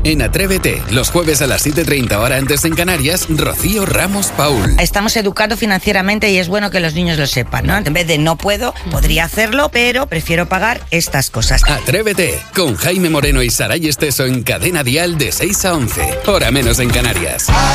En Atrévete, los jueves a las 7:30 hora antes en Canarias, Rocío Ramos Paul. Estamos educando financieramente y es bueno que los niños lo sepan, ¿no? En vez de no puedo, podría hacerlo, pero prefiero pagar estas cosas. Atrévete, con Jaime Moreno y Saray Esteso en Cadena Dial de 6 a 11, hora menos en Canarias.